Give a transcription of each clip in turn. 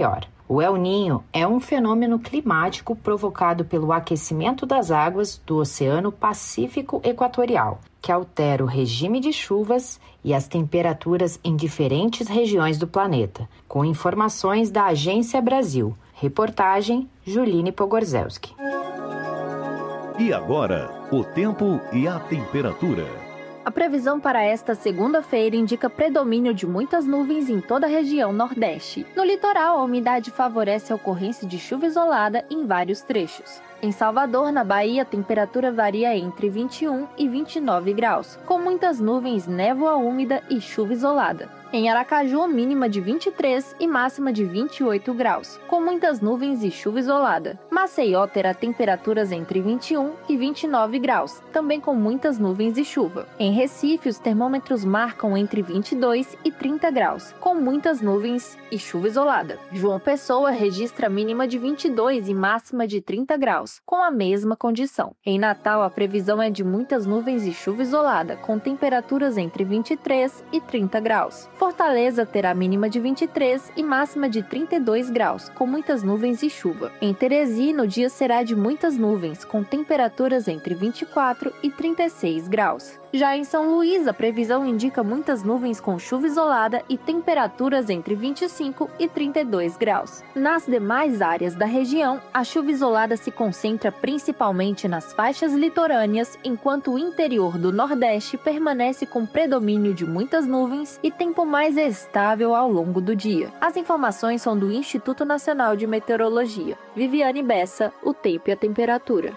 melhor. O El Niño é um fenômeno climático provocado pelo aquecimento das águas do Oceano Pacífico Equatorial, que altera o regime de chuvas e as temperaturas em diferentes regiões do planeta. Com informações da Agência Brasil. Reportagem Juline Pogorzelski. E agora, o tempo e a temperatura. A previsão para esta segunda-feira indica predomínio de muitas nuvens em toda a região Nordeste. No litoral, a umidade favorece a ocorrência de chuva isolada em vários trechos. Em Salvador, na Bahia, a temperatura varia entre 21 e 29 graus, com muitas nuvens, névoa úmida e chuva isolada. Em Aracaju, mínima de 23 e máxima de 28 graus, com muitas nuvens e chuva isolada. Maceió terá temperaturas entre 21 e 29 graus, também com muitas nuvens e chuva. Em Recife, os termômetros marcam entre 22 e 30 graus, com muitas nuvens e chuva isolada. João Pessoa registra mínima de 22 e máxima de 30 graus, com a mesma condição. Em Natal, a previsão é de muitas nuvens e chuva isolada, com temperaturas entre 23 e 30 graus. Fortaleza terá mínima de 23 e máxima de 32 graus, com muitas nuvens e chuva. Em Teresina, o dia será de muitas nuvens, com temperaturas entre 24 e 36 graus. Já em São Luís, a previsão indica muitas nuvens com chuva isolada e temperaturas entre 25 e 32 graus. Nas demais áreas da região, a chuva isolada se concentra principalmente nas faixas litorâneas, enquanto o interior do Nordeste permanece com predomínio de muitas nuvens e tempo mais estável ao longo do dia. As informações são do Instituto Nacional de Meteorologia. Viviane Bessa, o tempo e a temperatura.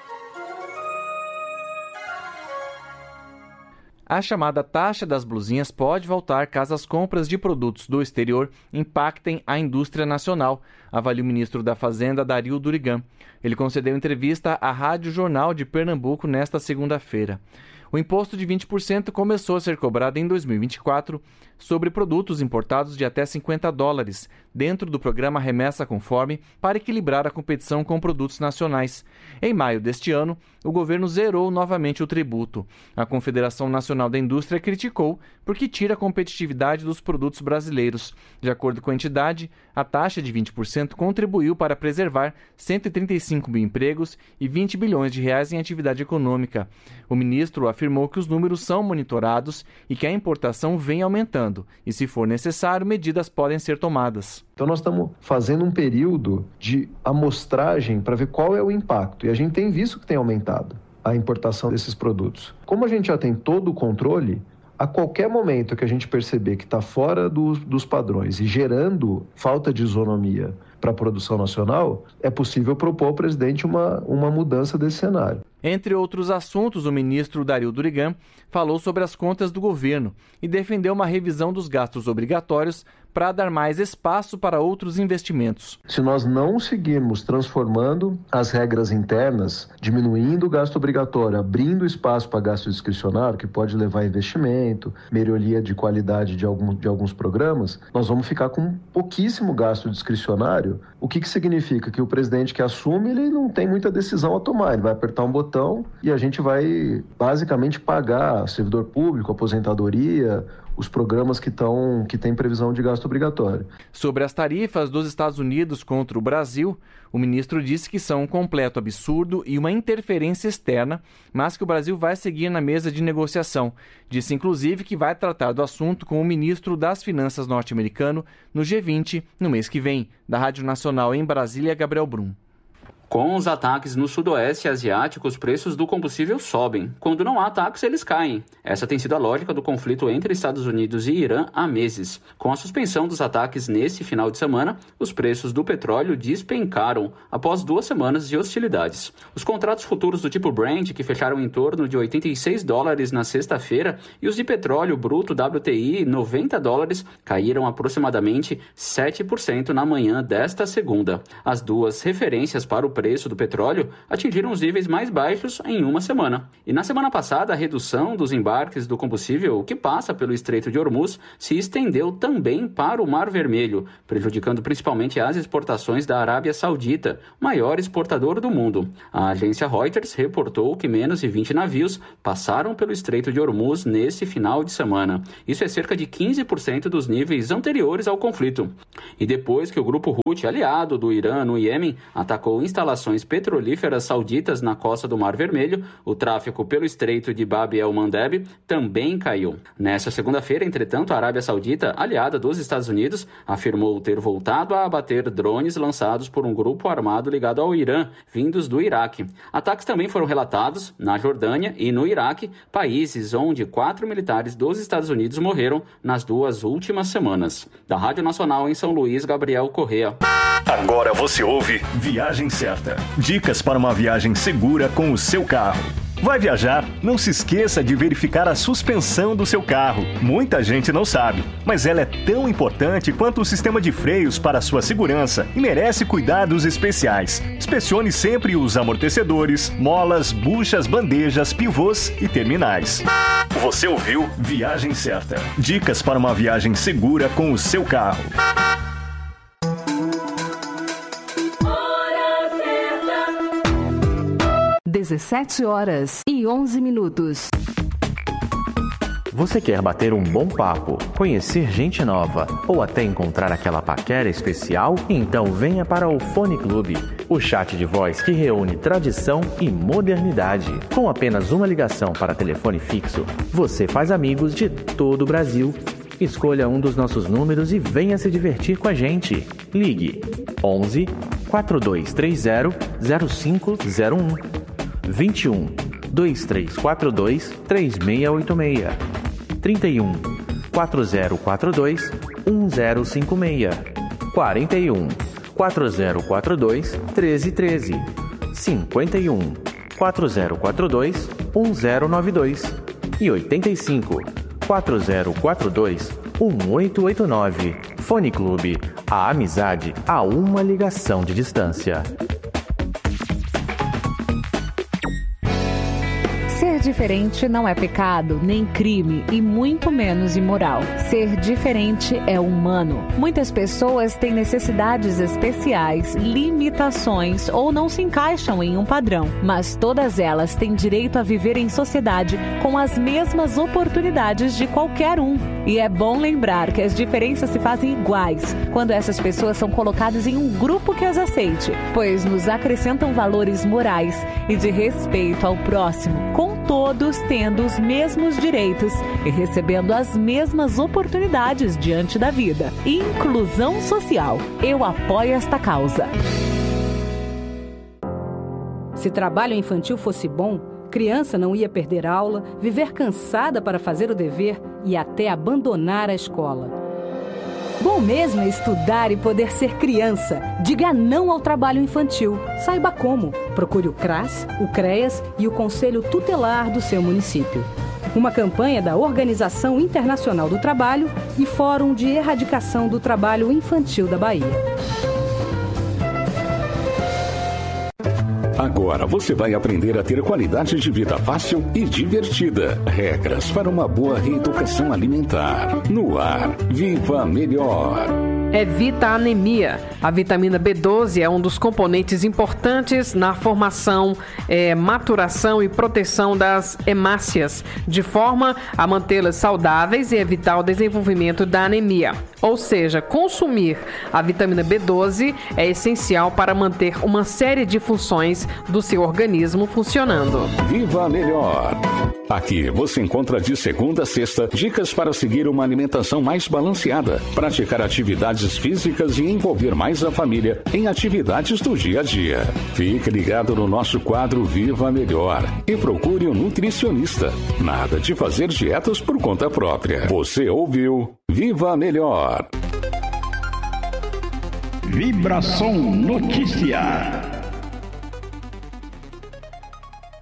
A chamada taxa das blusinhas pode voltar caso as compras de produtos do exterior impactem a indústria nacional, avalia o ministro da Fazenda, Dario Durigan. Ele concedeu entrevista à Rádio Jornal de Pernambuco nesta segunda-feira. O imposto de 20% começou a ser cobrado em 2024 sobre produtos importados de até $50, dentro do programa Remessa Conforme, para equilibrar a competição com produtos nacionais. Em maio deste ano, o governo zerou novamente o tributo. A Confederação Nacional da Indústria criticou porque tira a competitividade dos produtos brasileiros. De acordo com a entidade, a taxa de 20% contribuiu para preservar 135 mil empregos e R$20 bilhões em atividade econômica. O ministro afirmou que os números são monitorados e que a importação vem aumentando e, se for necessário, medidas podem ser tomadas. Então nós estamos fazendo um período de amostragem para ver qual é o impacto, e a gente tem visto que tem aumentado a importação desses produtos. Como a gente já tem todo o controle, a qualquer momento que a gente perceber que está fora dos padrões e gerando falta de isonomia para a produção nacional, é possível propor ao presidente uma mudança desse cenário. Entre outros assuntos, o ministro Dario Durigan falou sobre as contas do governo e defendeu uma revisão dos gastos obrigatórios para dar mais espaço para outros investimentos. Se nós não seguirmos transformando as regras internas, diminuindo o gasto obrigatório, abrindo espaço para gasto discricionário, que pode levar a investimento, melhoria de qualidade de alguns programas, nós vamos ficar com pouquíssimo gasto discricionário, o que significa que o presidente que assume, ele não tem muita decisão a tomar, ele vai apertar um botão e a gente vai basicamente pagar servidor público, aposentadoria, os programas que têm previsão de gasto obrigatório. Sobre as tarifas dos Estados Unidos contra o Brasil, o ministro disse que são um completo absurdo e uma interferência externa, mas que o Brasil vai seguir na mesa de negociação. Disse, inclusive, que vai tratar do assunto com o ministro das Finanças norte-americano no G20 no mês que vem. Da Rádio Nacional em Brasília, Gabriel Brum. Com os ataques no sudoeste asiático, os preços do combustível sobem. Quando não há ataques, eles caem. Essa tem sido a lógica do conflito entre Estados Unidos e Irã há meses. Com a suspensão dos ataques nesse final de semana, os preços do petróleo despencaram após 2 semanas de hostilidades. Os contratos futuros do tipo Brent, que fecharam em torno de $86 na sexta-feira, e os de petróleo bruto WTI, $90, caíram aproximadamente 7% na manhã desta segunda. As duas referências para o preço do petróleo atingiram os níveis mais baixos em uma semana. E na semana passada, a redução dos embarques do combustível que passa pelo Estreito de Hormuz se estendeu também para o Mar Vermelho, prejudicando principalmente as exportações da Arábia Saudita, maior exportador do mundo. A agência Reuters reportou que menos de 20 navios passaram pelo Estreito de Hormuz nesse final de semana. Isso é cerca de 15% dos níveis anteriores ao conflito. E depois que o grupo Houthi, aliado do Irã no Iêmen, atacou instalações petrolíferas sauditas na costa do Mar Vermelho, o tráfego pelo Estreito de Bab el-Mandeb também caiu. Nessa segunda-feira, entretanto, a Arábia Saudita, aliada dos Estados Unidos, afirmou ter voltado a abater drones lançados por um grupo armado ligado ao Irã, vindos do Iraque. Ataques também foram relatados na Jordânia e no Iraque, países onde 4 militares dos Estados Unidos morreram nas 2 últimas semanas. Da Rádio Nacional em São Luís, Gabriel Correa. Agora você ouve Viagem Certa. Dicas para uma viagem segura com o seu carro. Vai viajar? Não se esqueça de verificar a suspensão do seu carro. Muita gente não sabe, mas ela é tão importante quanto o sistema de freios para a sua segurança e merece cuidados especiais. Inspecione sempre os amortecedores, molas, buchas, bandejas, pivôs e terminais. Você ouviu Viagem Certa. Dicas para uma viagem segura com o seu carro. 17h11. Você quer bater um bom papo, conhecer gente nova ou até encontrar aquela paquera especial? Então venha para o Fone Clube, o chat de voz que reúne tradição e modernidade. Com apenas uma ligação para telefone fixo, você faz amigos de todo o Brasil. Escolha um dos nossos números e venha se divertir com a gente. Ligue 11 4230 0501 21 2342 3686 31 4042 1056 41 4042 1313 51 4042 1092 e 85 4042 1889. Fone Clube, a amizade a uma ligação de distância. Ser diferente não é pecado, nem crime e muito menos imoral. Ser diferente é humano. Muitas pessoas têm necessidades especiais, limitações ou não se encaixam em um padrão, mas todas elas têm direito a viver em sociedade com as mesmas oportunidades de qualquer um. E é bom lembrar que as diferenças se fazem iguais quando essas pessoas são colocadas em um grupo que as aceite, pois nos acrescentam valores morais e de respeito ao próximo, com todos tendo os mesmos direitos e recebendo as mesmas oportunidades diante da vida. Inclusão social. Eu apoio esta causa. Se trabalho infantil fosse bom, criança não ia perder aula, viver cansada para fazer o dever e até abandonar a escola. Bom mesmo é estudar e poder ser criança. Diga não ao trabalho infantil. Saiba como. Procure o CRAS, o CREAS e o Conselho Tutelar do seu município. Uma campanha da Organização Internacional do Trabalho e Fórum de Erradicação do Trabalho Infantil da Bahia. Agora você vai aprender a ter qualidade de vida fácil e divertida. Regras para uma boa reeducação alimentar. No ar, Viva Melhor. Evita a anemia. A vitamina B12 é um dos componentes importantes na formação, maturação e proteção das hemácias, de forma a mantê-las saudáveis e evitar o desenvolvimento da anemia. Ou seja, consumir a vitamina B12 é essencial para manter uma série de funções do seu organismo funcionando. Viva Melhor. Aqui você encontra de segunda a sexta dicas para seguir uma alimentação mais balanceada, praticar atividades físicas e envolver mais a família em atividades do dia a dia. Fique ligado no nosso quadro Viva Melhor e procure um nutricionista. Nada de fazer dietas por conta própria. Você ouviu Viva Melhor. Vibração Notícia.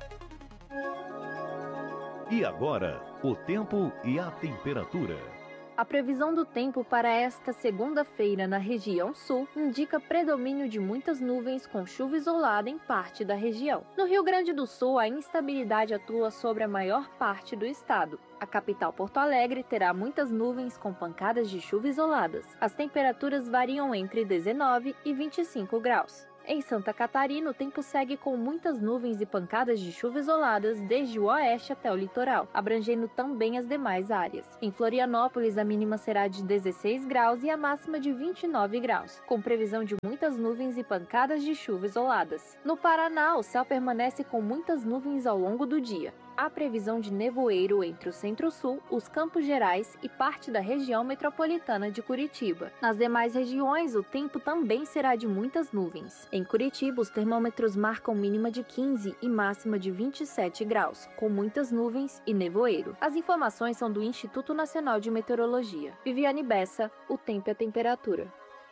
E agora, o tempo e a temperatura. A previsão do tempo para esta segunda-feira na região sul indica predomínio de muitas nuvens com chuva isolada em parte da região. No Rio Grande do Sul, a instabilidade atua sobre a maior parte do estado. A capital Porto Alegre terá muitas nuvens com pancadas de chuva isoladas. As temperaturas variam entre 19 e 25 graus. Em Santa Catarina, o tempo segue com muitas nuvens e pancadas de chuva isoladas desde o oeste até o litoral, abrangendo também as demais áreas. Em Florianópolis, a mínima será de 16 graus e a máxima de 29 graus, com previsão de muitas nuvens e pancadas de chuva isoladas. No Paraná, o céu permanece com muitas nuvens ao longo do dia. Há previsão de nevoeiro entre o Centro-Sul, os Campos Gerais e parte da região metropolitana de Curitiba. Nas demais regiões, o tempo também será de muitas nuvens. Em Curitiba, os termômetros marcam mínima de 15 e máxima de 27 graus, com muitas nuvens e nevoeiro. As informações são do Instituto Nacional de Meteorologia. Viviane Bessa, o tempo e a temperatura.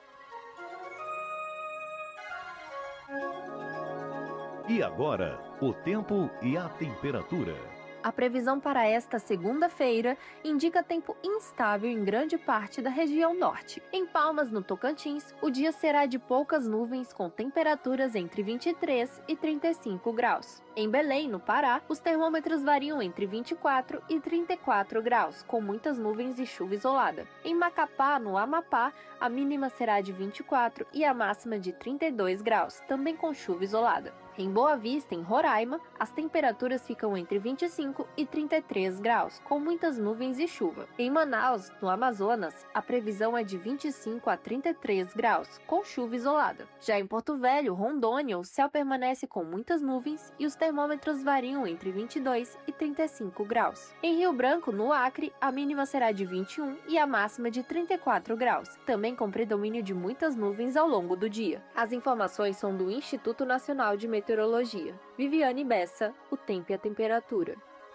E agora, o tempo e a temperatura. A previsão para esta segunda-feira indica tempo instável em grande parte da região norte. Em Palmas, no Tocantins, o dia será de poucas nuvens com temperaturas entre 23 e 35 graus. Em Belém, no Pará, os termômetros variam entre 24 e 34 graus, com muitas nuvens e chuva isolada. Em Macapá, no Amapá, a mínima será de 24 e a máxima de 32 graus, também com chuva isolada. Em Boa Vista, em Roraima, as temperaturas ficam entre 25 e 33 graus, com muitas nuvens e chuva. Em Manaus, no Amazonas, a previsão é de 25 a 33 graus, com chuva isolada. Já em Porto Velho, Rondônia, o céu permanece com muitas nuvens e os termômetros variam entre 22 e 35 graus. Em Rio Branco, no Acre, a mínima será de 21 e a máxima de 34 graus, também com predomínio de muitas nuvens ao longo do dia. As informações são do Instituto Nacional de Meteorologia. Viviane Bessa, o tempo e a temperatura.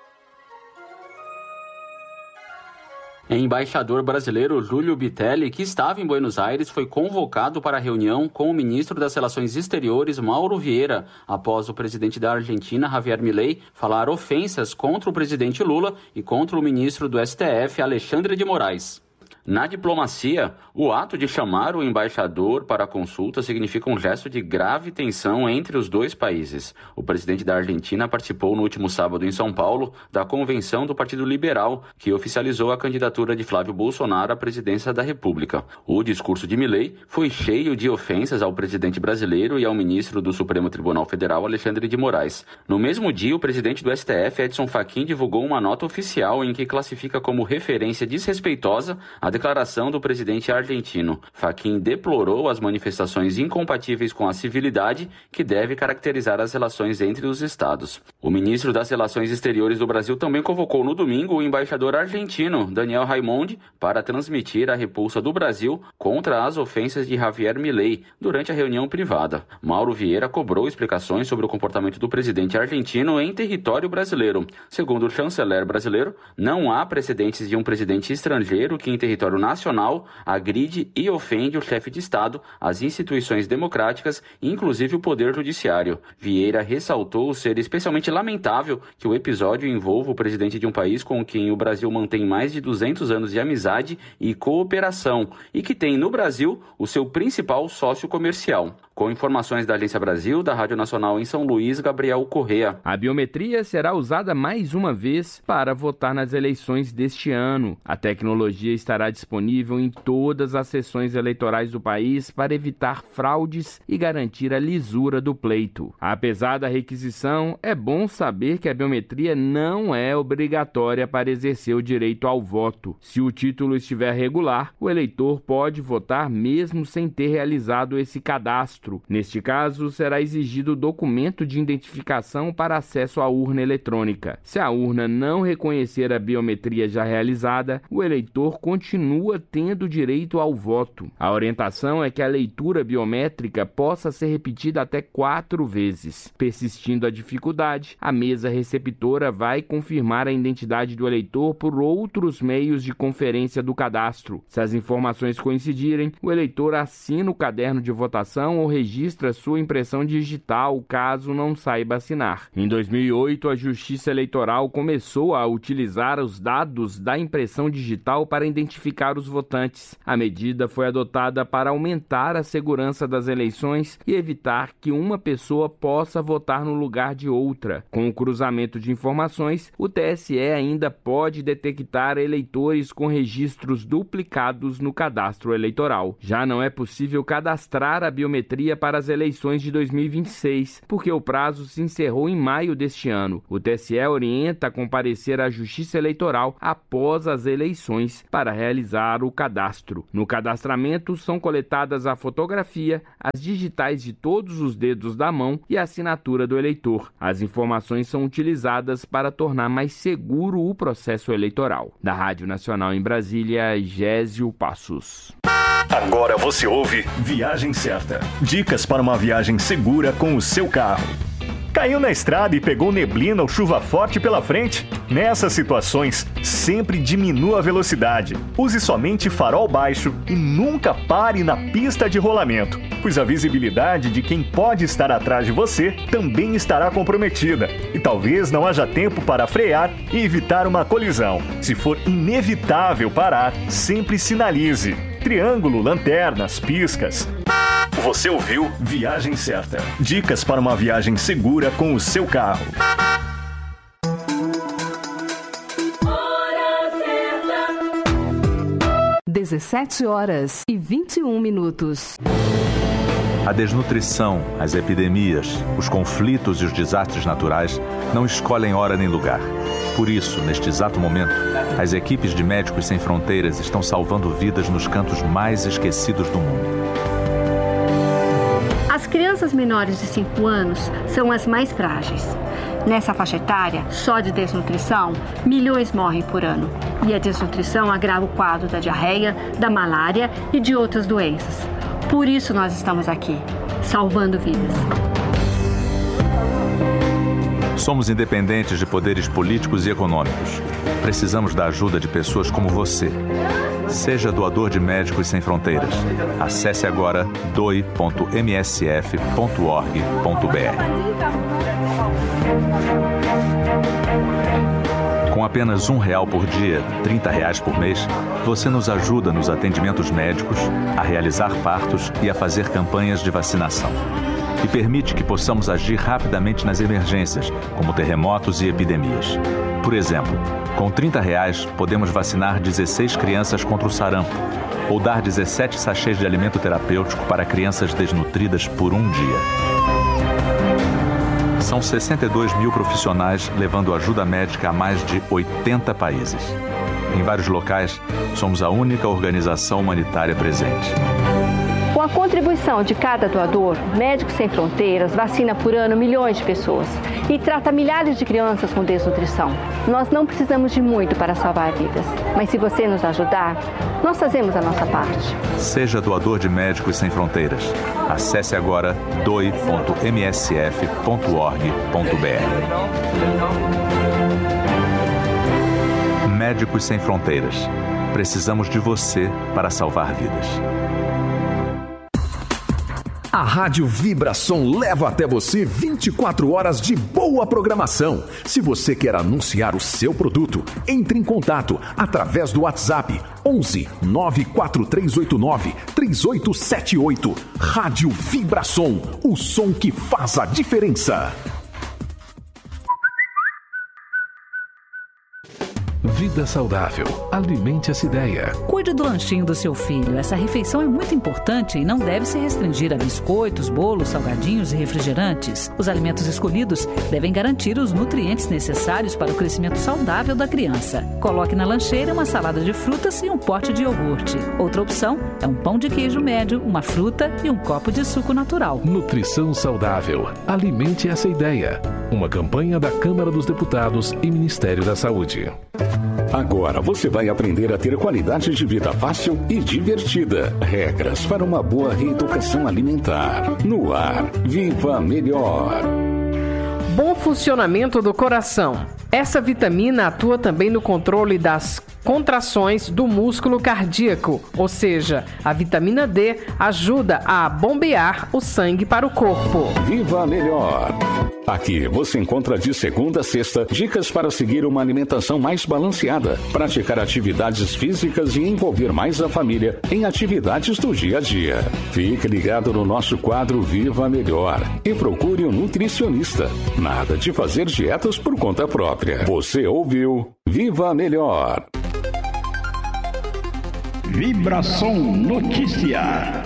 Embaixador brasileiro Júlio Bitelli, que estava em Buenos Aires, foi convocado para a reunião com o ministro das Relações Exteriores, Mauro Vieira, após o presidente da Argentina, Javier Milei, falar ofensas contra o presidente Lula e contra o ministro do STF, Alexandre de Moraes. Na diplomacia, o ato de chamar o embaixador para a consulta significa um gesto de grave tensão entre os dois países. O presidente da Argentina participou no último sábado em São Paulo da convenção do Partido Liberal, que oficializou a candidatura de Flávio Bolsonaro à presidência da República. O discurso de Milei foi cheio de ofensas ao presidente brasileiro e ao ministro do Supremo Tribunal Federal, Alexandre de Moraes. No mesmo dia, o presidente do STF, Edson Fachin, divulgou uma nota oficial em que classifica como referência desrespeitosa a declaração do presidente argentino. Fachin deplorou as manifestações incompatíveis com a civilidade que deve caracterizar as relações entre os estados. O ministro das Relações Exteriores do Brasil também convocou no domingo o embaixador argentino, Daniel Raimondi, para transmitir a repulsa do Brasil contra as ofensas de Javier Milei durante a reunião privada. Mauro Vieira cobrou explicações sobre o comportamento do presidente argentino em território brasileiro. Segundo o chanceler brasileiro, não há precedentes de um presidente estrangeiro que em território nacional agride e ofende o chefe de Estado, as instituições democráticas e inclusive o Poder Judiciário. Vieira ressaltou ser especialmente lamentável que o episódio envolva o presidente de um país com quem o Brasil mantém mais de 200 anos de amizade e cooperação e que tem no Brasil o seu principal sócio comercial. Com informações da Agência Brasil, da Rádio Nacional em São Luís, Gabriel Correa. A biometria será usada mais uma vez para votar nas eleições deste ano. A tecnologia estará disponível em todas as sessões eleitorais do país para evitar fraudes e garantir a lisura do pleito. Apesar da requisição, é bom saber que a biometria não é obrigatória para exercer o direito ao voto. Se o título estiver regular, o eleitor pode votar mesmo sem ter realizado esse cadastro. Neste caso, será exigido documento de identificação para acesso à urna eletrônica. Se a urna não reconhecer a biometria já realizada, o eleitor continua tendo direito ao voto. A orientação é que a leitura biométrica possa ser repetida até 4 vezes. Persistindo a dificuldade, a mesa receptora vai confirmar a identidade do eleitor por outros meios de conferência do cadastro. Se as informações coincidirem, o eleitor assina o caderno de votação ou registra sua impressão digital caso não saiba assinar. Em 2008, a Justiça Eleitoral começou a utilizar os dados da impressão digital para identificar os votantes. A medida foi adotada para aumentar a segurança das eleições e evitar que uma pessoa possa votar no lugar de outra. Com o cruzamento de informações, o TSE ainda pode detectar eleitores com registros duplicados no cadastro eleitoral. Já não é possível cadastrar a biometria para as eleições de 2026, porque o prazo se encerrou em maio deste ano. O TSE orienta a comparecer à Justiça Eleitoral após as eleições para realizar o cadastro. No cadastramento são coletadas a fotografia, as digitais de todos os dedos da mão e a assinatura do eleitor. As informações são utilizadas para tornar mais seguro o processo eleitoral. Da Rádio Nacional em Brasília, Gésio Passos. Agora você ouve Viagem Certa. Dicas para uma viagem segura com o seu carro. Caiu na estrada e pegou neblina ou chuva forte pela frente? Nessas situações, sempre diminua a velocidade. Use somente farol baixo e nunca pare na pista de rolamento, pois a visibilidade de quem pode estar atrás de você também estará comprometida e talvez não haja tempo para frear e evitar uma colisão. Se for inevitável parar, sempre sinalize. Triângulo, lanternas, piscas. Você ouviu Viagem Certa. Dicas para uma viagem segura com o seu carro. 17h21. A desnutrição, as epidemias, os conflitos e os desastres naturais não escolhem hora nem lugar. Por isso, neste exato momento, as equipes de Médicos Sem Fronteiras estão salvando vidas nos cantos mais esquecidos do mundo. As crianças menores de 5 anos são as mais frágeis. Nessa faixa etária, só de desnutrição, milhões morrem por ano. E a desnutrição agrava o quadro da diarreia, da malária e de outras doenças. Por isso nós estamos aqui, salvando vidas. Somos independentes de poderes políticos e econômicos. Precisamos da ajuda de pessoas como você. Seja doador de Médicos Sem Fronteiras. Acesse agora doe.msf.org.br. Com apenas R$1 por dia, R$30 por mês, você nos ajuda nos atendimentos médicos, a realizar partos e a fazer campanhas de vacinação. E permite que possamos agir rapidamente nas emergências, como terremotos e epidemias. Por exemplo, com R$30 podemos vacinar 16 crianças contra o sarampo, ou dar 17 sachês de alimento terapêutico para crianças desnutridas por um dia. São 62 mil profissionais levando ajuda médica a mais de 80 países. Em vários locais, somos a única organização humanitária presente. Com a contribuição de cada doador, Médicos Sem Fronteiras vacina por ano milhões de pessoas e trata milhares de crianças com desnutrição. Nós não precisamos de muito para salvar vidas, mas se você nos ajudar, nós fazemos a nossa parte. Seja doador de Médicos Sem Fronteiras. Acesse agora doe.msf.org.br. Médicos Sem Fronteiras. Precisamos de você para salvar vidas. A Rádio Vibração leva até você 24 horas de boa programação. Se você quer anunciar o seu produto, entre em contato através do WhatsApp 11 94389 3878. Rádio Vibração, o som que faz a diferença. Vida saudável. Alimente essa ideia. Cuide do lanchinho do seu filho. Essa refeição é muito importante e não deve se restringir a biscoitos, bolos, salgadinhos e refrigerantes. Os alimentos escolhidos devem garantir os nutrientes necessários para o crescimento saudável da criança. Coloque na lancheira uma salada de frutas e um pote de iogurte. Outra opção é um pão de queijo médio, uma fruta e um copo de suco natural. Nutrição saudável. Alimente essa ideia. Uma campanha da Câmara dos Deputados e Ministério da Saúde. Agora você vai aprender a ter qualidade de vida fácil e divertida. Regras para uma boa reeducação alimentar. No ar, Viva Melhor. bom funcionamento do coração. Essa vitamina atua também no controle das contrações do músculo cardíaco, ou seja, a vitamina D ajuda a bombear o sangue para o corpo. Viva Melhor! Aqui você encontra de segunda a sexta dicas para seguir uma alimentação mais balanceada, praticar atividades físicas e envolver mais a família em atividades do dia a dia. Fique ligado no nosso quadro Viva Melhor e procure um nutricionista. Nada de fazer dietas por conta própria. Você ouviu Viva Melhor! Vibração Notícia.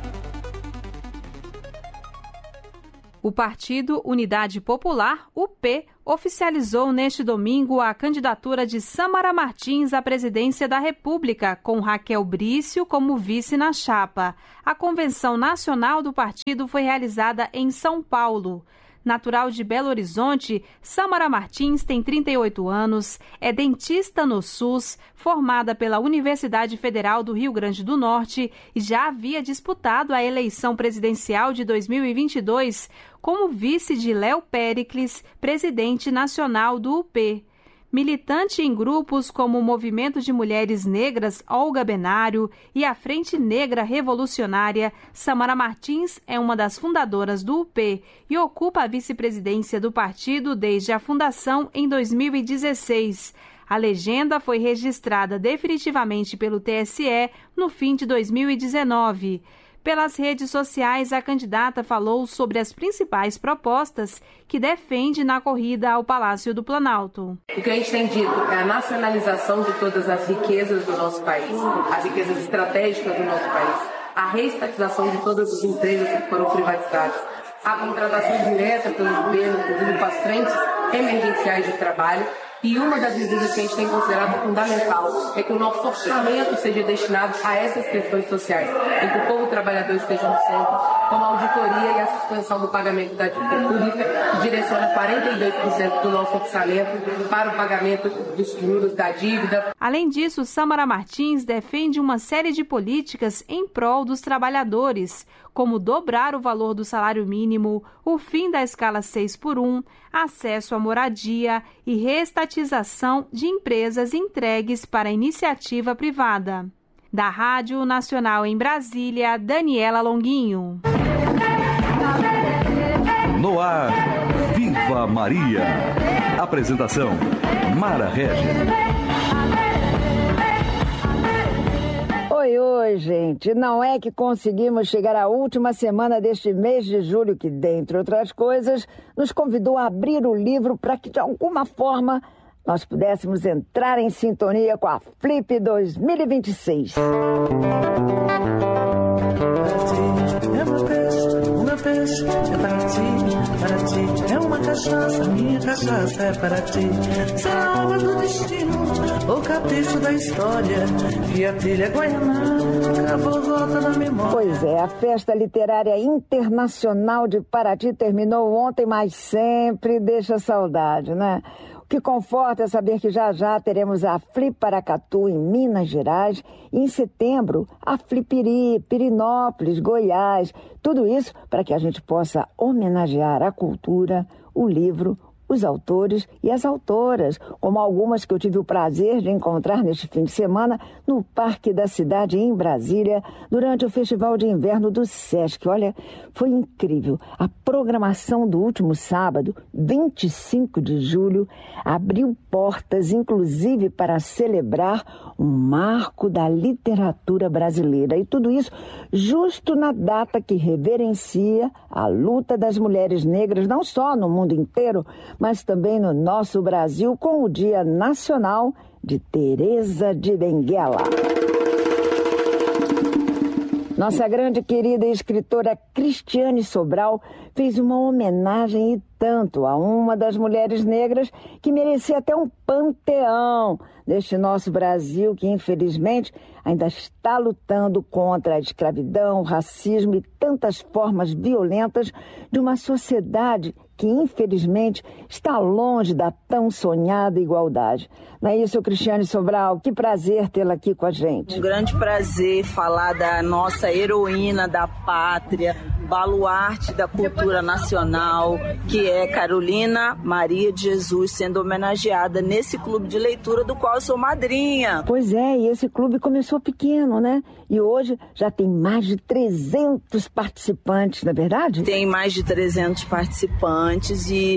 O Partido Unidade Popular, UP, oficializou neste domingo a candidatura de Sâmara Martins à presidência da República, com Raquel Brício como vice na chapa. A convenção nacional do partido foi realizada em São Paulo. Natural de Belo Horizonte, Sâmara Martins tem 38 anos, é dentista no SUS, formada pela Universidade Federal do Rio Grande do Norte e já havia disputado a eleição presidencial de 2022 como vice de Léo Péricles, presidente nacional do UP. Militante em grupos como o Movimento de Mulheres Negras Olga Benário e a Frente Negra Revolucionária, Sâmara Martins é uma das fundadoras do UP e ocupa a vice-presidência do partido desde a fundação em 2016. A legenda foi registrada definitivamente pelo TSE no fim de 2019. Pelas redes sociais, a candidata falou sobre as principais propostas que defende na corrida ao Palácio do Planalto. O que a gente tem dito é a nacionalização de todas as riquezas do nosso país, as riquezas estratégicas do nosso país, a reestatização de todas as empresas que foram privatizadas, a contratação direta pelo governo, inclusive com as frentes emergenciais de trabalho. E uma das medidas que a gente tem considerado fundamental é que o nosso orçamento seja destinado a essas questões sociais, em que o povo trabalhador esteja no centro, como a auditoria e a suspensão do pagamento da dívida pública, que direciona 42% do nosso orçamento para o pagamento dos juros da dívida. Além disso, Sâmara Martins defende uma série de políticas em prol dos trabalhadores, como dobrar o valor do salário mínimo, o fim da escala 6x1, acesso à moradia e reestatização de empresas entregues para a iniciativa privada. Da Rádio Nacional em Brasília, Daniela Longuinho. No ar, Viva Maria. Apresentação, Mara Régia. Oi, gente. Não é que conseguimos chegar à última semana deste mês de julho que, dentre outras coisas, nos convidou a abrir o livro para que, de alguma forma, nós pudéssemos entrar em sintonia com a Flip 2026. Peixe é para ti, é uma cachaça, minha cachaça é para ti. Será a obra do destino, o capricho da história, e a trilha guaiana gravou volta na memória. Pois é, a Festa Literária Internacional de Paraty terminou ontem, mas sempre deixa saudade, né? O que conforta é saber que já teremos a Flip Paracatu em Minas Gerais e em setembro a Flipiri, Pirinópolis, Goiás. Tudo isso para que a gente possa homenagear a cultura, o livro, os autores e as autoras, como algumas que eu tive o prazer de encontrar neste fim de semana no Parque da Cidade, em Brasília, durante o Festival de Inverno do Sesc. Olha, foi incrível. A programação do último sábado, 25 de julho, abriu portas, inclusive para celebrar um marco da literatura brasileira. E tudo isso justo na data que reverencia a luta das mulheres negras, não só no mundo inteiro, mas também no nosso Brasil, com o Dia Nacional de Teresa de Benguela. Nossa grande querida escritora Cristiane Sobral fez uma homenagem e tanto a uma das mulheres negras que merecia até um panteão deste nosso Brasil que, infelizmente, ainda está lutando contra a escravidão, o racismo e tantas formas violentas de uma sociedade que, infelizmente, está longe da tão sonhada igualdade. Não é isso, Cristiane Sobral? Que prazer tê-la aqui com a gente. Um grande prazer falar da nossa heroína da pátria, baluarte da cultura nacional, que é Carolina Maria de Jesus, sendo homenageada nesse clube de leitura do qual eu sou madrinha. Pois é, e esse clube começou pequeno, né? E hoje já tem mais de 300 participantes, não é verdade? Tem mais de 300 participantes e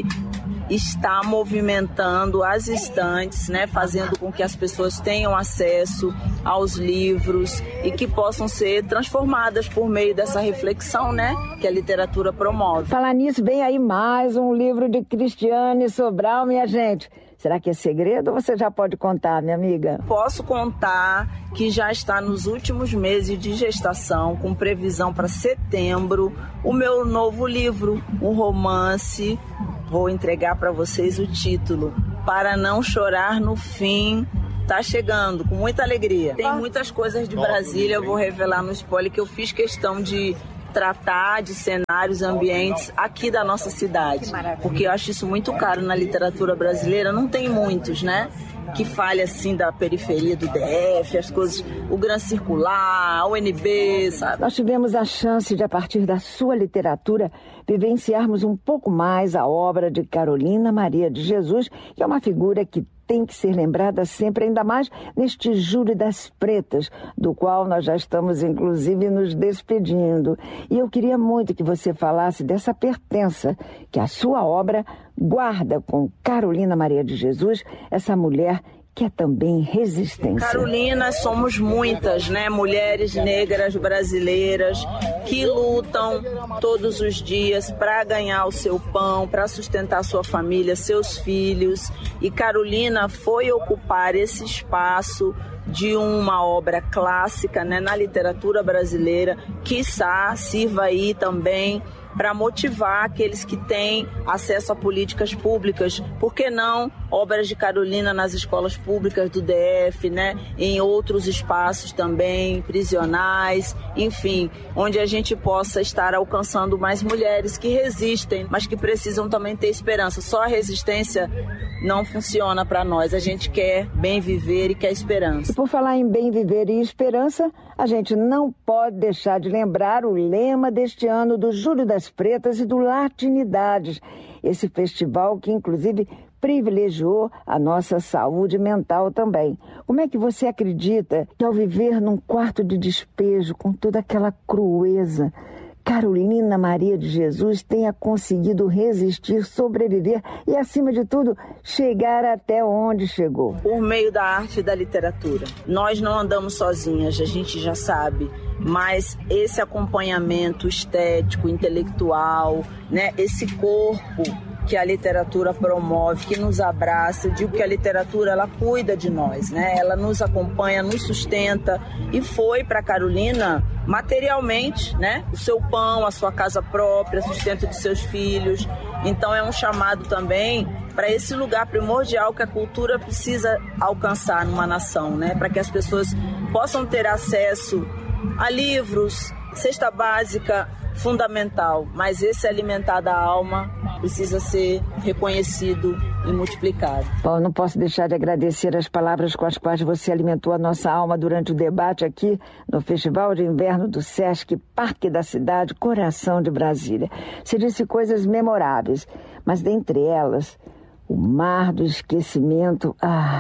está movimentando as estantes, né? Fazendo com que as pessoas tenham acesso aos livros e que possam ser transformadas por meio dessa reflexão, né? Que a literatura promove. Falar nisso, vem aí mais um livro de Cristiane Sobral, minha gente. Será que é segredo ou você já pode contar, minha amiga? Posso contar que já está nos últimos meses de gestação, com previsão para setembro, o meu novo livro, um romance. Vou entregar para vocês o título, Para Não Chorar no Fim. Tá chegando, com muita alegria. Tem muitas coisas de Brasília, eu vou revelar no spoiler que eu fiz questão de tratar de cenários, ambientes aqui da nossa cidade. Porque eu acho isso muito caro na literatura brasileira, não tem muitos, né? Que fale assim da periferia do DF, as coisas, o Gran Circular, a UNB, sabe? Nós tivemos a chance de, a partir da sua literatura, vivenciarmos um pouco mais a obra de Carolina Maria de Jesus, que é uma figura que tem que ser lembrada sempre, ainda mais neste Júri das Pretas, do qual nós já estamos, inclusive, nos despedindo. E eu queria muito que você falasse dessa pertença que a sua obra guarda com Carolina Maria de Jesus, essa mulher que é também resistência. Carolina, somos muitas, né? Mulheres negras brasileiras que lutam todos os dias para ganhar o seu pão, para sustentar sua família, seus filhos. E Carolina foi ocupar esse espaço de uma obra clássica, né, na literatura brasileira, quiçá sirva aí também para motivar aqueles que têm acesso a políticas públicas, por que não obras de Carolina nas escolas públicas do DF, né? Em outros espaços também, prisionais, enfim, onde a gente possa estar alcançando mais mulheres que resistem, mas que precisam também ter esperança. Só a resistência não funciona para nós, a gente quer bem viver e quer esperança. E por falar em bem viver e esperança, a gente não pode deixar de lembrar o lema deste ano do Júri das Pretas e do Latinidades, esse festival que inclusive privilegiou a nossa saúde mental também. Como é que você acredita que ao viver num quarto de despejo com toda aquela crueza, Carolina Maria de Jesus tenha conseguido resistir, sobreviver e, acima de tudo, chegar até onde chegou? Por meio da arte e da literatura. Nós não andamos sozinhas, a gente já sabe, mas esse acompanhamento estético, intelectual, né, esse corpo que a literatura promove, que nos abraça. Eu digo que a literatura, ela cuida de nós, né? Ela nos acompanha, nos sustenta, e foi para Carolina materialmente, né? O seu pão, a sua casa própria, sustento de seus filhos. Então é um chamado também para esse lugar primordial que a cultura precisa alcançar numa nação, né? Para que as pessoas possam ter acesso a livros, cesta básica, fundamental, mas esse alimentar da alma precisa ser reconhecido e multiplicado. Bom, não posso deixar de agradecer as palavras com as quais você alimentou a nossa alma durante o debate aqui no Festival de Inverno do Sesc Parque da Cidade, coração de Brasília. Você disse coisas memoráveis, mas dentre elas, o mar do esquecimento,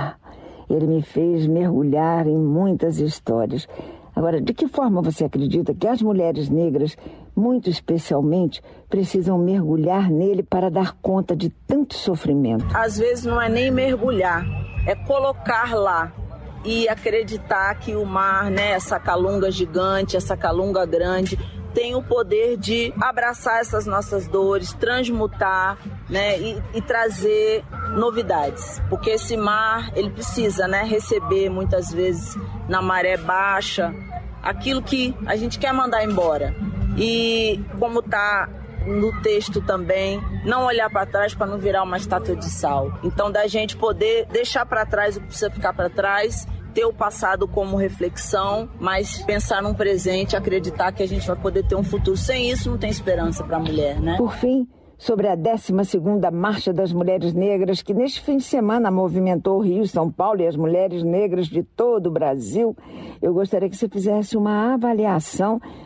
ele me fez mergulhar em muitas histórias. Agora, de que forma você acredita que as mulheres negras, muito especialmente, precisam mergulhar nele para dar conta de tanto sofrimento? Às vezes não é nem mergulhar, é colocar lá e acreditar que o mar, né, essa calunga gigante, essa calunga grande, tem o poder de abraçar essas nossas dores, transmutar, né, e trazer novidades. Porque esse mar, ele precisa, né, receber muitas vezes na maré baixa aquilo que a gente quer mandar embora. E como está no texto também, não olhar para trás para não virar uma estátua de sal. Então, da gente poder deixar para trás o que precisa ficar para trás, ter o passado como reflexão, mas pensar num presente, acreditar que a gente vai poder ter um futuro. Sem isso, não tem esperança para a mulher, né? Por fim, sobre a 12ª Marcha das Mulheres Negras, que neste fim de semana movimentou o Rio, São Paulo e as mulheres negras de todo o Brasil, eu gostaria que você fizesse uma avaliação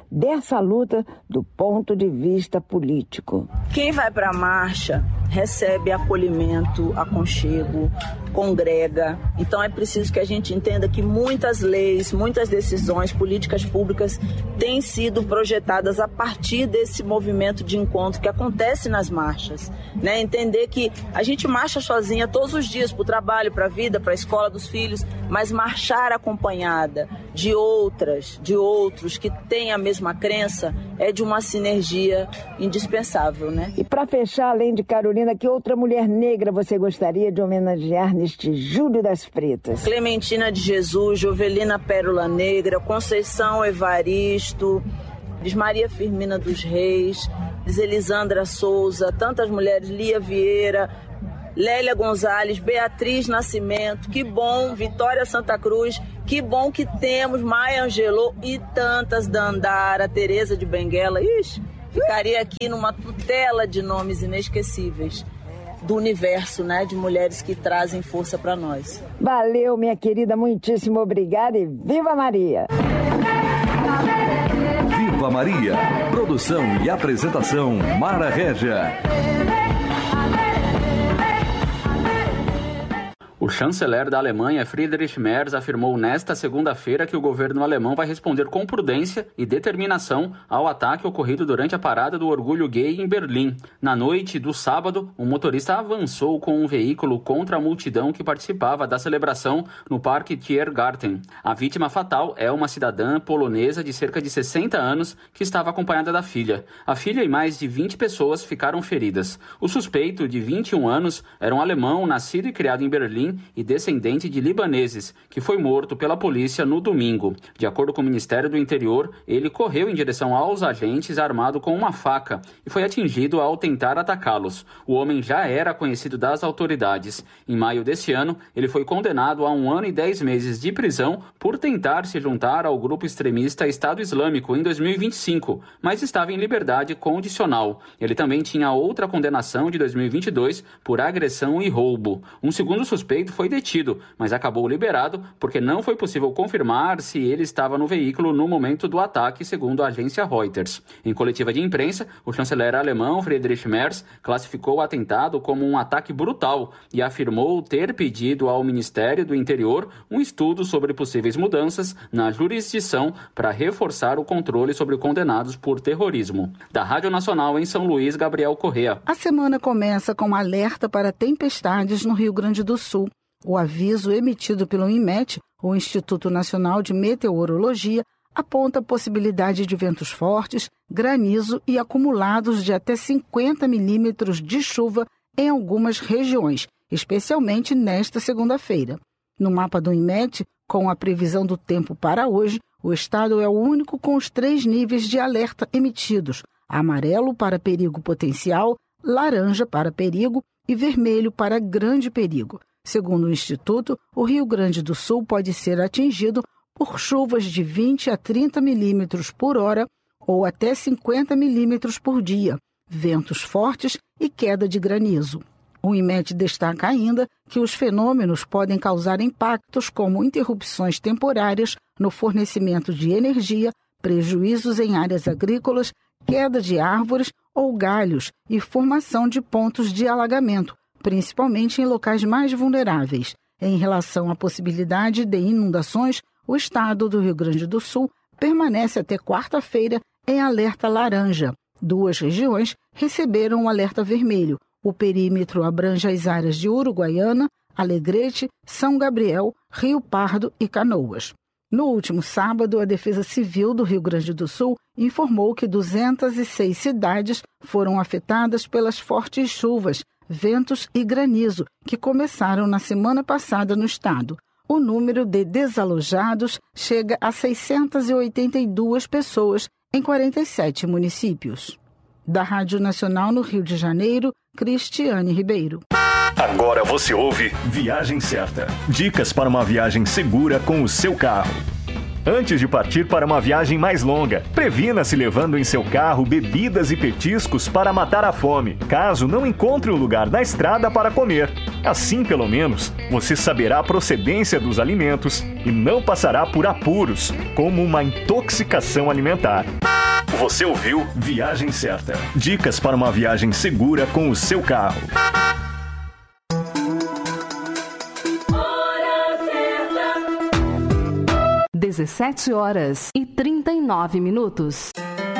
dessa luta do ponto de vista político. Quem vai para a marcha recebe acolhimento, aconchego, congrega. Então é preciso que a gente entenda que muitas leis, muitas decisões, políticas públicas têm sido projetadas a partir desse movimento de encontro que acontece nas marchas. Né? Entender que a gente marcha sozinha todos os dias para o trabalho, para a vida, para a escola dos filhos, mas marchar acompanhada de outros que têm a mesma crença é de uma sinergia indispensável, né? E para fechar, além de Carolina, que outra mulher negra você gostaria de homenagear neste Júlio das Pretas? Clementina de Jesus, Jovelina Pérola Negra, Conceição Evaristo, diz Maria Firmina dos Reis, diz Elisandra Souza, tantas mulheres, Lia Vieira, Lélia Gonzalez, Beatriz Nascimento, que bom, Vitória Santa Cruz, que bom que temos Maya Angelou e tantas, Dandara, Tereza de Benguela. Ixi, ficaria aqui numa tutela de nomes inesquecíveis do universo, né, de mulheres que trazem força para nós. Valeu, minha querida, muitíssimo obrigada e viva Maria! Viva Maria! Produção e apresentação Mara Régia. O chanceler da Alemanha, Friedrich Merz, afirmou nesta segunda-feira que o governo alemão vai responder com prudência e determinação ao ataque ocorrido durante a parada do orgulho gay em Berlim. Na noite do sábado, um motorista avançou com um veículo contra a multidão que participava da celebração no Parque Tiergarten. A vítima fatal é uma cidadã polonesa de cerca de 60 anos que estava acompanhada da filha. A filha e mais de 20 pessoas ficaram feridas. O suspeito, de 21 anos, era um alemão nascido e criado em Berlim e descendente de libaneses, que foi morto pela polícia no domingo. De acordo com o Ministério do Interior, ele correu em direção aos agentes armado com uma faca e foi atingido ao tentar atacá-los. O homem já era conhecido das autoridades. Em maio desse ano, ele foi condenado a 1 ano e 10 meses de prisão por tentar se juntar ao grupo extremista Estado Islâmico em 2025, mas estava em liberdade condicional. Ele também tinha outra condenação de 2022 por agressão e roubo. Um segundo suspeito foi detido, mas acabou liberado porque não foi possível confirmar se ele estava no veículo no momento do ataque, segundo a agência Reuters. Em coletiva de imprensa, o chanceler alemão Friedrich Merz classificou o atentado como um ataque brutal e afirmou ter pedido ao Ministério do Interior um estudo sobre possíveis mudanças na jurisdição para reforçar o controle sobre condenados por terrorismo. Da Rádio Nacional em São Luís, Gabriel Correa. A semana começa com um alerta para tempestades no Rio Grande do Sul. O aviso emitido pelo INMET, o Instituto Nacional de Meteorologia, aponta a possibilidade de ventos fortes, granizo e acumulados de até 50 milímetros de chuva em algumas regiões, especialmente nesta segunda-feira. No mapa do INMET, com a previsão do tempo para hoje, o estado é o único com os 3 níveis de alerta emitidos: amarelo para perigo potencial, laranja para perigo e vermelho para grande perigo. Segundo o Instituto, o Rio Grande do Sul pode ser atingido por chuvas de 20 a 30 milímetros por hora ou até 50 milímetros por dia, ventos fortes e queda de granizo. O INMET destaca ainda que os fenômenos podem causar impactos como interrupções temporárias no fornecimento de energia, prejuízos em áreas agrícolas, queda de árvores ou galhos e formação de pontos de alagamento, principalmente em locais mais vulneráveis. Em relação à possibilidade de inundações, o estado do Rio Grande do Sul permanece até quarta-feira em alerta laranja. 2 regiões receberam o alerta vermelho. O perímetro abrange as áreas de Uruguaiana, Alegrete, São Gabriel, Rio Pardo e Canoas. No último sábado, a Defesa Civil do Rio Grande do Sul informou que 206 cidades foram afetadas pelas fortes chuvas, ventos e granizo que começaram na semana passada no estado. O número de desalojados chega a 682 pessoas em 47 municípios. Da Rádio Nacional no Rio de Janeiro, Cristiane Ribeiro. Agora você ouve Viagem Certa. Dicas para uma viagem segura com o seu carro. Antes de partir para uma viagem mais longa, previna-se levando em seu carro bebidas e petiscos para matar a fome, caso não encontre um lugar na estrada para comer. Assim, pelo menos, você saberá a procedência dos alimentos e não passará por apuros, como uma intoxicação alimentar. Você ouviu Viagem Certa. Dicas para uma viagem segura com o seu carro. 17h39.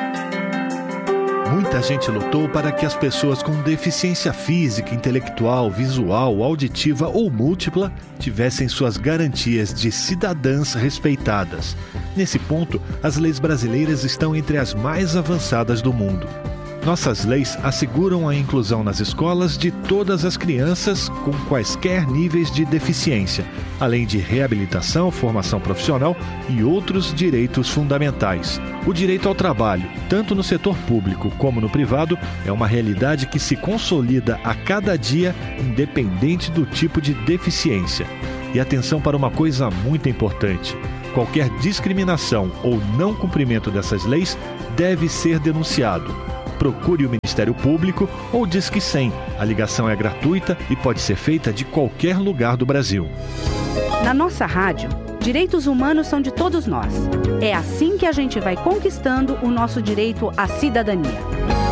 Muita gente lutou para que as pessoas com deficiência física, intelectual, visual, auditiva ou múltipla tivessem suas garantias de cidadãs respeitadas. Nesse ponto, as leis brasileiras estão entre as mais avançadas do mundo. Nossas leis asseguram a inclusão nas escolas de todas as crianças com quaisquer níveis de deficiência, além de reabilitação, formação profissional e outros direitos fundamentais. O direito ao trabalho, tanto no setor público como no privado, é uma realidade que se consolida a cada dia, independente do tipo de deficiência. E atenção para uma coisa muito importante: qualquer discriminação ou não cumprimento dessas leis deve ser denunciado. Procure o Ministério Público ou Disque 100. A ligação é gratuita e pode ser feita de qualquer lugar do Brasil. Na nossa rádio, direitos humanos são de todos nós. É assim que a gente vai conquistando o nosso direito à cidadania.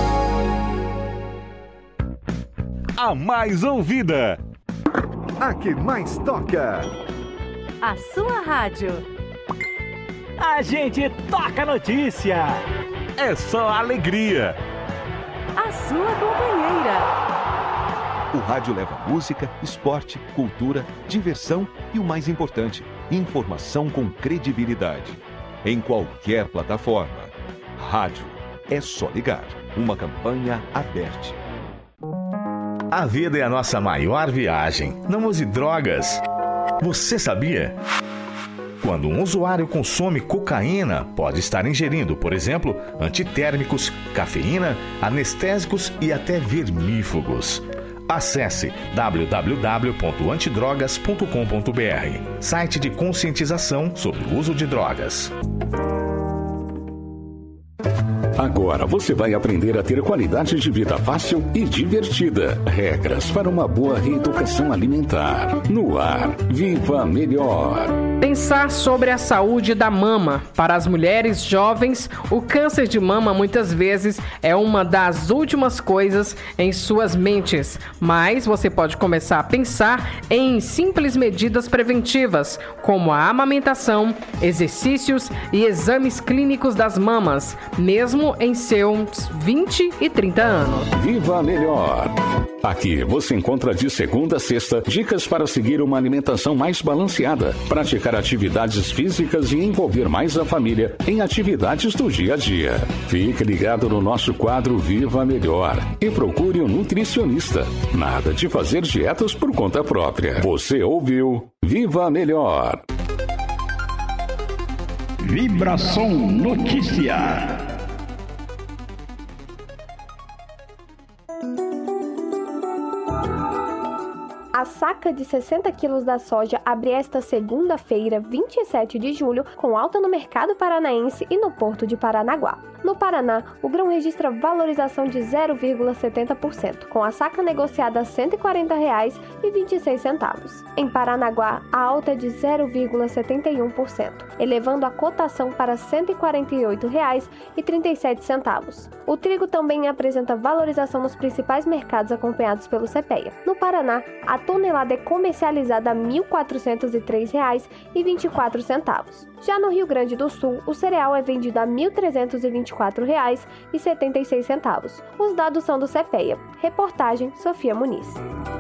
A mais ouvida. A que mais toca. A sua rádio. A gente toca notícia. É só alegria. A sua companheira. O rádio leva música, esporte, cultura, diversão e o mais importante, informação com credibilidade. Em qualquer plataforma. Rádio. É só ligar. Uma campanha aberta. A vida é a nossa maior viagem. Não use drogas. Você sabia? Quando um usuário consome cocaína, pode estar ingerindo, por exemplo, antitérmicos, cafeína, anestésicos e até vermífugos. Acesse www.antidrogas.com.br, site de conscientização sobre o uso de drogas. Agora você vai aprender a ter qualidade de vida fácil e divertida. Regras para uma boa reeducação alimentar. No ar, Viva Melhor. Pensar sobre a saúde da mama. Para as mulheres jovens, o câncer de mama muitas vezes é uma das últimas coisas em suas mentes. Mas você pode começar a pensar em simples medidas preventivas, como a amamentação, exercícios e exames clínicos das mamas, mesmo em seus 20 e 30 anos. Viva Melhor. Aqui você encontra de segunda a sexta dicas para seguir uma alimentação mais balanceada, praticar atividades físicas e envolver mais a família em atividades do dia a dia. Fique ligado no nosso quadro Viva Melhor e procure um nutricionista. Nada de fazer dietas por conta própria. Você ouviu Viva Melhor. Vibração Notícia. A saca de 60 quilos da soja abre esta segunda-feira, 27 de julho, com alta no mercado paranaense e no porto de Paranaguá. No Paraná, o grão registra valorização de 0,70%, com a saca negociada a R$ 140,26. Em Paranaguá, a alta é de 0,71%, elevando a cotação para R$ 148,37. O trigo também apresenta valorização nos principais mercados acompanhados pelo CPEA. No Paraná, a tonelada é comercializada a R$ 1.403,24. Já no Rio Grande do Sul, o cereal é vendido a R$ 1.324,76. Os dados são do CPEA. Reportagem Sofia Muniz.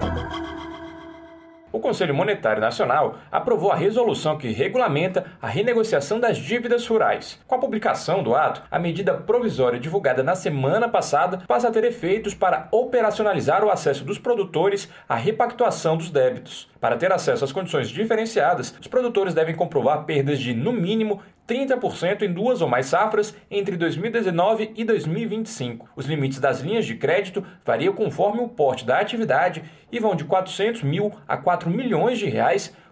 O Conselho Monetário Nacional aprovou a resolução que regulamenta a renegociação das dívidas rurais. Com a publicação do ato, a medida provisória divulgada na semana passada passa a ter efeitos para operacionalizar o acesso dos produtores à repactuação dos débitos. Para ter acesso às condições diferenciadas, os produtores devem comprovar perdas de, no mínimo, 30% em 2 ou mais safras entre 2019 e 2025. Os limites das linhas de crédito variam conforme o porte da atividade e vão de R$ 400 mil a R$ 4 milhões,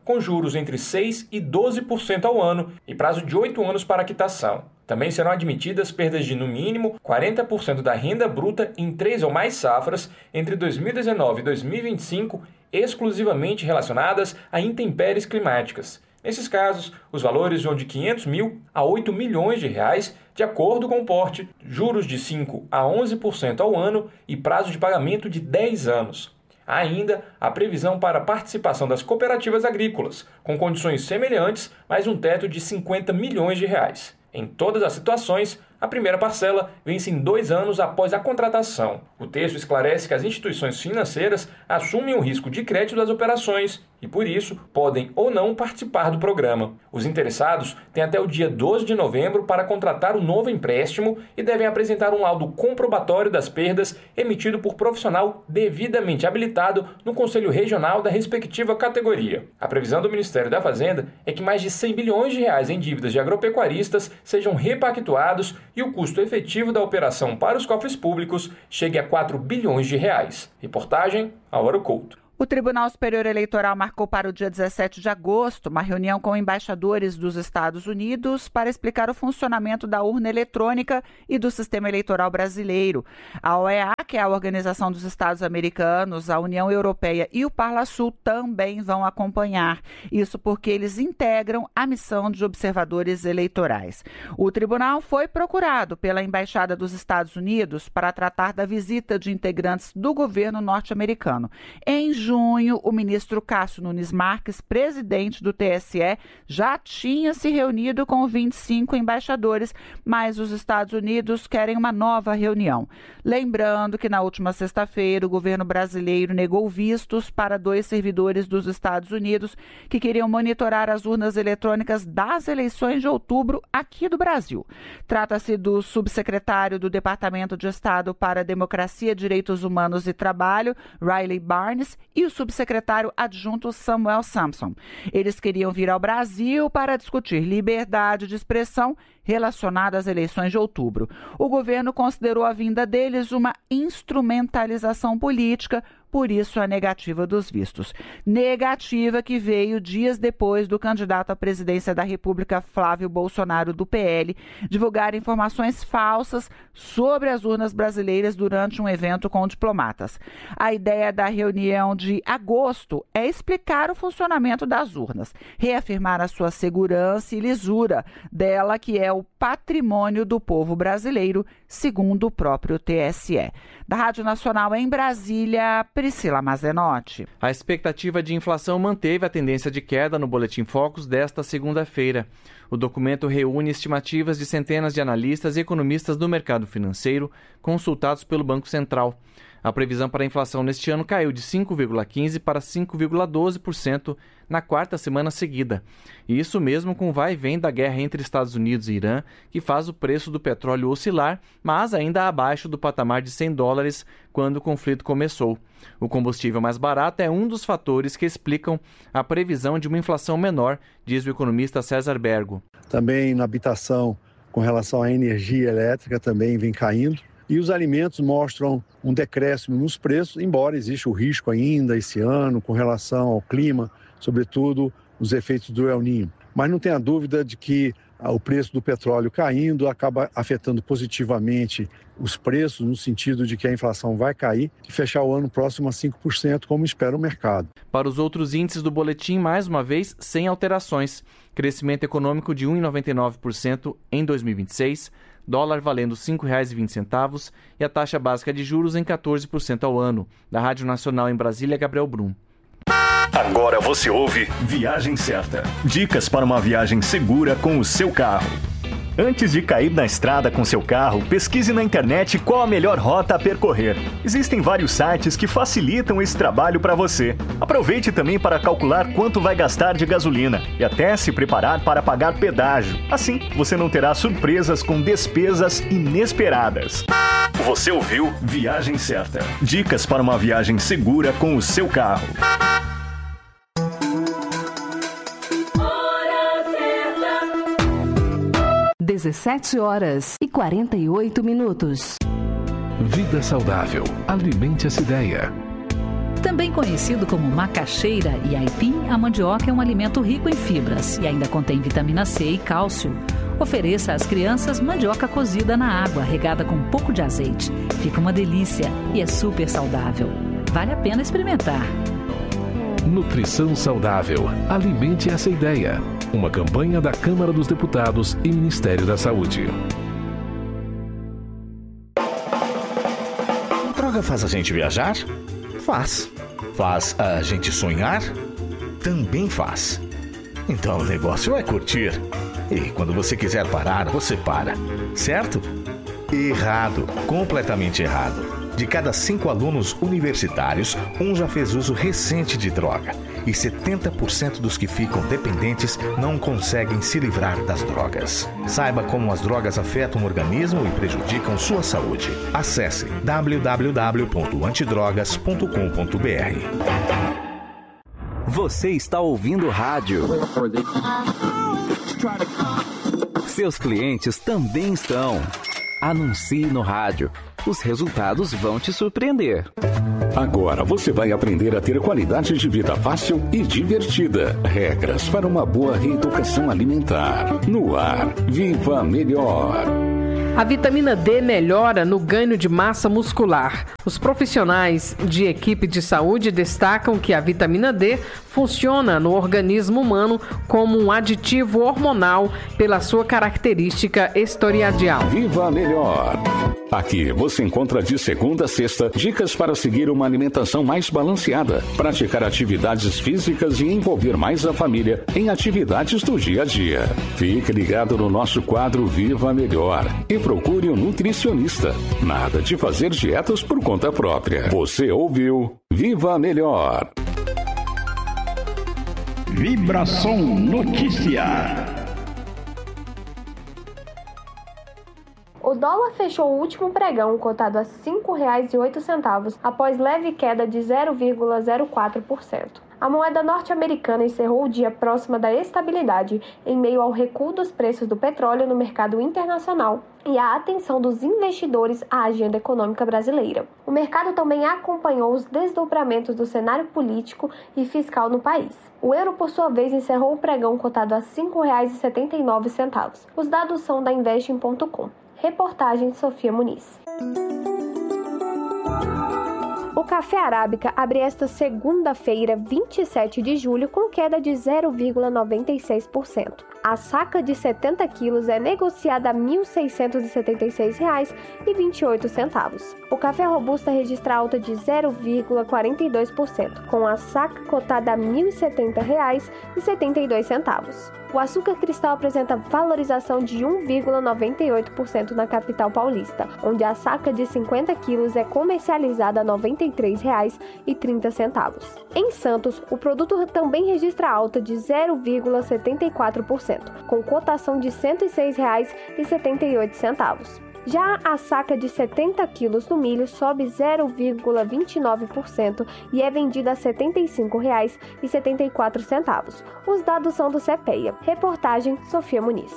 com juros entre 6% e 12% ao ano e prazo de 8 anos para a quitação. Também serão admitidas perdas de, no mínimo, 40% da renda bruta em 3 ou mais safras entre 2019 e 2025, exclusivamente relacionadas a intempéries climáticas. Nesses casos, os valores vão de 500 mil a 8 milhões de reais, de acordo com o porte, juros de 5% a 11% ao ano e prazo de pagamento de 10 anos. Há ainda a previsão para a participação das cooperativas agrícolas, com condições semelhantes, mas um teto de 50 milhões de reais. Em todas as situações, a primeira parcela vence em 2 anos após a contratação. O texto esclarece que as instituições financeiras assumem o risco de crédito das operações e, por isso, podem ou não participar do programa. Os interessados têm até o dia 12 de novembro para contratar o novo empréstimo e devem apresentar um laudo comprobatório das perdas emitido por profissional devidamente habilitado no Conselho Regional da respectiva categoria. A previsão do Ministério da Fazenda é que mais de 100 bilhões de reais em dívidas de agropecuaristas sejam repactuados e o custo efetivo da operação para os cofres públicos chegue a 4 bilhões de reais. Reportagem, Álvaro Couto. O Tribunal Superior Eleitoral marcou para o dia 17 de agosto uma reunião com embaixadores dos Estados Unidos para explicar o funcionamento da urna eletrônica e do sistema eleitoral brasileiro. A OEA, que é a Organização dos Estados Americanos, a União Europeia e o Parlasul também vão acompanhar. Isso porque eles integram a missão de observadores eleitorais. O tribunal foi procurado pela Embaixada dos Estados Unidos para tratar da visita de integrantes do governo norte-americano. Em junho, o ministro Cássio Nunes Marques, presidente do TSE, já tinha se reunido com 25 embaixadores, mas os Estados Unidos querem uma nova reunião. Lembrando que na última sexta-feira o governo brasileiro negou vistos para 2 servidores dos Estados Unidos que queriam monitorar as urnas eletrônicas das eleições de outubro aqui do Brasil. Trata-se do subsecretário do Departamento de Estado para a Democracia, Direitos Humanos e Trabalho, Riley Barnes, e o subsecretário adjunto Samuel Sampson. Eles queriam vir ao Brasil para discutir liberdade de expressão relacionada às eleições de outubro. O governo considerou a vinda deles uma instrumentalização política, por isso a negativa dos vistos. Negativa que veio dias depois do candidato à presidência da República, Flávio Bolsonaro, do PL, divulgar informações falsas sobre as urnas brasileiras durante um evento com diplomatas. A ideia da reunião de agosto é explicar o funcionamento das urnas, reafirmar a sua segurança e lisura dela, que é o patrimônio do povo brasileiro, segundo o próprio TSE. Da Rádio Nacional em Brasília, Priscila Mazenotti. A expectativa de inflação manteve a tendência de queda no Boletim Focus desta segunda-feira. O documento reúne estimativas de centenas de analistas e economistas do mercado financeiro consultados pelo Banco Central. A previsão para a inflação neste ano caiu de 5,15% para 5,12% na quarta semana seguida. E isso mesmo com o vai e vem da guerra entre Estados Unidos e Irã, que faz o preço do petróleo oscilar, mas ainda abaixo do patamar de $100 quando o conflito começou. O combustível mais barato é um dos fatores que explicam a previsão de uma inflação menor, diz o economista César Bergo. Também na habitação, com relação à energia elétrica, também vem caindo. E os alimentos mostram um decréscimo nos preços, embora exista o risco ainda esse ano com relação ao clima, sobretudo os efeitos do El Niño. Mas não tenha dúvida de que o preço do petróleo caindo acaba afetando positivamente os preços, no sentido de que a inflação vai cair e fechar o ano próximo a 5%, como espera o mercado. Para os outros índices do boletim, mais uma vez, sem alterações. Crescimento econômico de 1,99% em 2026, dólar valendo R$ 5,20 e a taxa básica de juros em 14% ao ano. Da Rádio Nacional em Brasília, Gabriel Brum. Agora você ouve Viagem Certa. Dicas para uma viagem segura com o seu carro. Antes de cair na estrada com seu carro, pesquise na internet qual a melhor rota a percorrer. Existem vários sites que facilitam esse trabalho para você. Aproveite também para calcular quanto vai gastar de gasolina e até se preparar para pagar pedágio. Assim, você não terá surpresas com despesas inesperadas. Você ouviu Viagem Certa. Dicas para uma viagem segura com o seu carro. 17h48. Vida saudável. Alimente essa ideia. Também conhecido como macaxeira e aipim, a mandioca é um alimento rico em fibras e ainda contém vitamina C e cálcio. Ofereça às crianças mandioca cozida na água, regada com um pouco de azeite. Fica uma delícia e é super saudável. Vale a pena experimentar. Nutrição saudável. Alimente essa ideia. Uma campanha da Câmara dos Deputados e Ministério da Saúde. Droga faz a gente viajar? Faz. Faz a gente sonhar? Também faz. Então o negócio é curtir. E quando você quiser parar, você para. Certo? Errado. Completamente errado. De cada 5 alunos universitários, um já fez uso recente de droga. E 70% dos que ficam dependentes não conseguem se livrar das drogas. Saiba como as drogas afetam o organismo e prejudicam sua saúde. Acesse www.antidrogas.com.br. Você está ouvindo rádio. Seus clientes também estão. Anuncie no rádio. Os resultados vão te surpreender. Agora você vai aprender a ter qualidade de vida fácil e divertida. Regras para uma boa reeducação alimentar. No ar, Viva Melhor. A vitamina D melhora no ganho de massa muscular. Os profissionais de equipe de saúde destacam que a vitamina D funciona no organismo humano como um aditivo hormonal pela sua característica historiadial. Viva Melhor. Aqui você encontra de segunda a sexta dicas para seguir uma alimentação mais balanceada, praticar atividades físicas e envolver mais a família em atividades do dia a dia. Fique ligado no nosso quadro Viva Melhor e procure um nutricionista. Nada de fazer dietas por conta própria. Você ouviu Viva Melhor. Vibração Notícia. O dólar fechou o último pregão cotado a R$ 5,08 após leve queda de 0,04%. A moeda norte-americana encerrou o dia próxima da estabilidade em meio ao recuo dos preços do petróleo no mercado internacional e à atenção dos investidores à agenda econômica brasileira. O mercado também acompanhou os desdobramentos do cenário político e fiscal no país. O euro, por sua vez, encerrou o pregão cotado a R$ 5,79. Os dados são da Investing.com. Reportagem Sofia Muniz. O café arábica abre esta segunda-feira, 27 de julho, com queda de 0,96%. A saca de 70 quilos é negociada a R$ 1.676,28. O café robusta registra alta de 0,42%, com a saca cotada a R$ 1.070,72. O açúcar cristal apresenta valorização de 1,98% na capital paulista, onde a saca de 50 quilos é comercializada a R$ 93,30. Em Santos, o produto também registra alta de 0,74%, com cotação de R$ 106,78. Já a saca de 70 quilos do milho sobe 0,29% e é vendida a R$ 75,74. Os dados são do CPEA. Reportagem Sofia Muniz.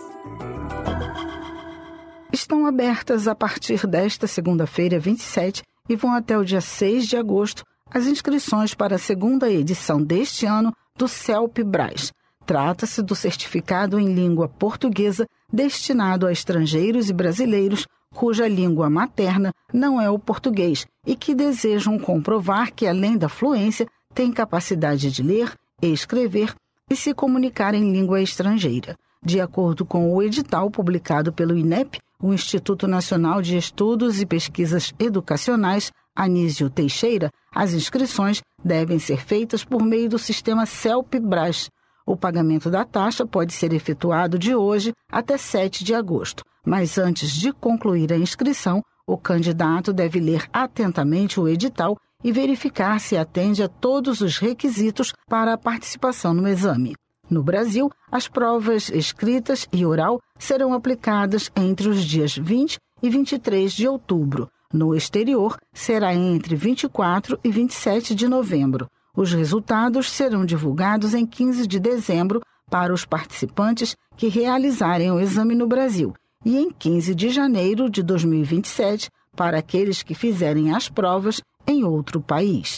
Estão abertas a partir desta segunda-feira, 27, e vão até o dia 6 de agosto as inscrições para a segunda edição deste ano do CELP-Bras. Trata-se do certificado em língua portuguesa destinado a estrangeiros e brasileiros cuja língua materna não é o português e que desejam comprovar que, além da fluência, têm capacidade de ler, escrever e se comunicar em língua estrangeira. De acordo com o edital publicado pelo INEP, o Instituto Nacional de Estudos e Pesquisas Educacionais, Anísio Teixeira, as inscrições devem ser feitas por meio do sistema CELP-Bras. O pagamento da taxa pode ser efetuado de hoje até 7 de agosto, mas antes de concluir a inscrição, o candidato deve ler atentamente o edital e verificar se atende a todos os requisitos para a participação no exame. No Brasil, as provas escritas e oral serão aplicadas entre os dias 20 e 23 de outubro. No exterior, será entre 24 e 27 de novembro. Os resultados serão divulgados em 15 de dezembro para os participantes que realizarem o exame no Brasil e em 15 de janeiro de 2027 para aqueles que fizerem as provas em outro país.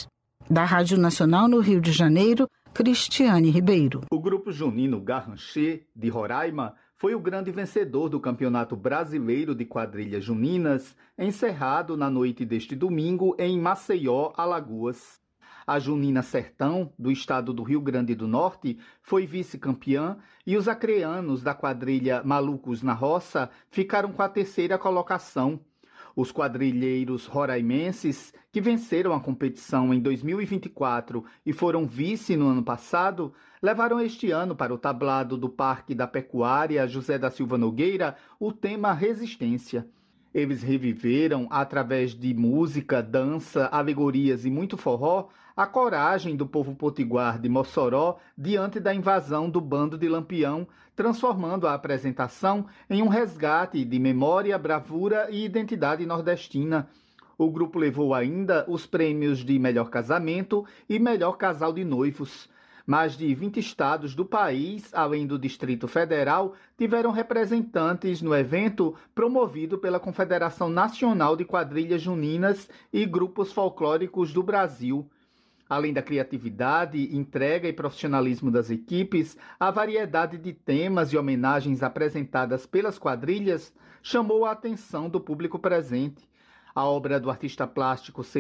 Da Rádio Nacional no Rio de Janeiro, Cristiane Ribeiro. O grupo junino Garranchê, de Roraima, foi o grande vencedor do Campeonato Brasileiro de Quadrilhas Juninas, encerrado na noite deste domingo em Maceió, Alagoas. A Junina Sertão, do estado do Rio Grande do Norte, foi vice-campeã e os acreanos da quadrilha Malucos na Roça ficaram com a terceira colocação. Os quadrilheiros roraimenses, que venceram a competição em 2024 e foram vice no ano passado, levaram este ano para o tablado do Parque da Pecuária José da Silva Nogueira o tema Resistência. Eles reviveram, através de música, dança, alegorias e muito forró, a coragem do povo potiguar de Mossoró diante da invasão do bando de Lampião, transformando a apresentação em um resgate de memória, bravura e identidade nordestina. O grupo levou ainda os prêmios de Melhor Casamento e Melhor Casal de Noivos. Mais de 20 estados do país, além do Distrito Federal, tiveram representantes no evento promovido pela Confederação Nacional de Quadrilhas Juninas e Grupos Folclóricos do Brasil. Além da criatividade, entrega e profissionalismo das equipes, a variedade de temas e homenagens apresentadas pelas quadrilhas chamou a atenção do público presente. A obra do artista plástico